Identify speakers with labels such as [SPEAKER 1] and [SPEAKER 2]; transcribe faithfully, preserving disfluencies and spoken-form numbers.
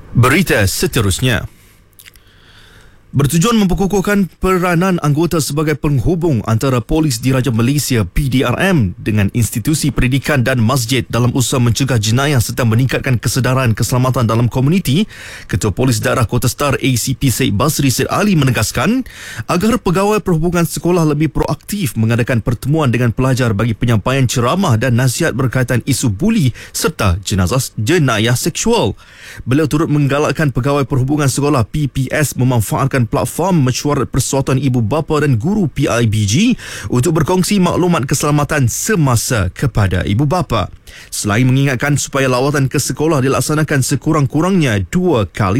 [SPEAKER 1] Berita seterusnya. Bertujuan memperkukuhkan peranan anggota sebagai penghubung antara Polis Diraja Malaysia P D R M dengan institusi pendidikan dan masjid dalam usaha mencegah jenayah serta meningkatkan kesedaran keselamatan dalam komuniti, Ketua Polis Daerah Kota Star A C P Syed Basri Syed Ali menegaskan agar pegawai perhubungan sekolah lebih proaktif mengadakan pertemuan dengan pelajar bagi penyampaian ceramah dan nasihat berkaitan isu buli serta jenazah jenayah seksual. Beliau turut menggalakkan pegawai perhubungan sekolah P P S memanfaatkan platform mesyuarat persatuan ibu bapa dan guru P I B G untuk berkongsi maklumat keselamatan semasa kepada ibu bapa. Selain mengingatkan supaya lawatan ke sekolah dilaksanakan sekurang-kurangnya dua kali